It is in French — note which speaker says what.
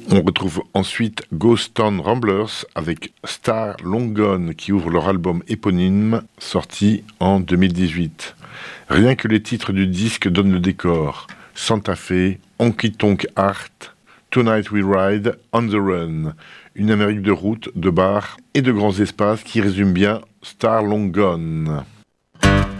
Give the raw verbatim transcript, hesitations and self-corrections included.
Speaker 1: On retrouve ensuite Ghost Town Ramblers avec Star Long Gone qui ouvre leur album éponyme sorti en deux mille dix-huit. Rien que les titres du disque donnent le décor. Santa Fe, Honky Tonk Art, Tonight We Ride, On the Run. Une Amérique de route, de bars et de grands espaces qui résume bien Star Long Gone.